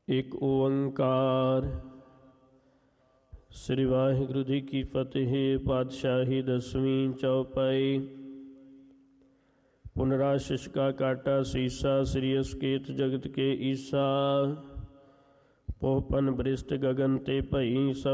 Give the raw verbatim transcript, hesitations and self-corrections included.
ਇੱਕ ਓੰਕਾਰ। ਸ੍ਰੀ ਵਾਹਿਗੁਰੂ ਜੀ ਕੀ ਫਤਿਹ। ਪਾਤਸ਼ਾਹੀ ਦਸਵੀਂ ਚੌਪਾਈ। ਪੁਨਰਾਸ਼ਿਸ਼ ਕਾ ਕਾਟਾ ਸੀਸਾ, ਸ੍ਰੀ ਅਸਕੇਤ ਜਗਤ ਕੇ ਈਸਾ। ਪੋਹਪਨ ਬ੍ਰਿਸ਼ਟ ਗਗਨ ਤੇ ਭਈ, ਸਭ